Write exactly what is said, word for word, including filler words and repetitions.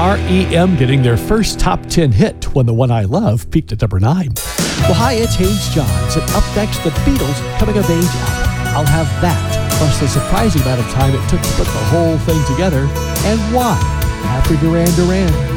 R E M getting their first top ten hit when the one I love peaked at number nine. Well, hi, it's Hayes Johns, and up next, the Beatles coming of age album. I'll have that, plus the surprising amount of time it took to put the whole thing together, and why. After Duran Duran.